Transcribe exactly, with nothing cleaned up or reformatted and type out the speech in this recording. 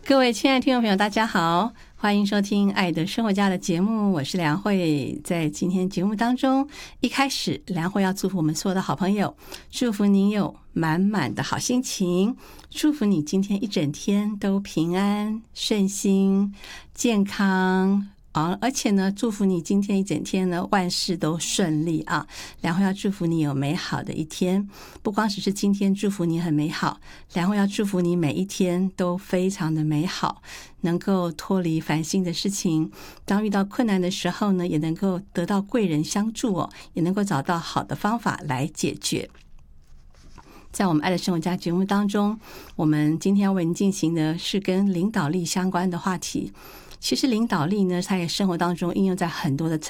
各位亲爱的听众朋友大家好，欢迎收听爱的生活家的节目，我是梁慧。在今天节目当中，一开始梁慧要祝福我们所有的好朋友，祝福你有满满的好心情，祝福你今天一整天都平安顺心健康啊，而且呢，祝福你今天一整天呢，万事都顺利啊！梁慧要祝福你有美好的一天，不光只是今天祝福你很美好，梁慧要祝福你每一天都非常的美好，能够脱离烦心的事情，当遇到困难的时候呢，也能够得到贵人相助哦，也能够找到好的方法来解决。在我们爱的生活家节目当中，我们今天要为您进行的是跟领导力相关的话题。其实领导力呢，它也生活当中应用在很多的